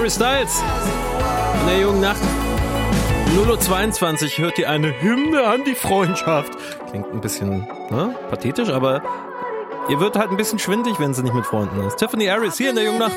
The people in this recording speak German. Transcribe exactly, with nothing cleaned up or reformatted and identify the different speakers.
Speaker 1: Harry Styles in der jungen Nacht. null Uhr zweiundzwanzig hört ihr eine Hymne an die Freundschaft. Klingt ein bisschen ne, pathetisch, aber ihr wird halt ein bisschen schwindlig, wenn sie nicht mit Freunden ist. Tiffany Harris hier in der jungen Nacht.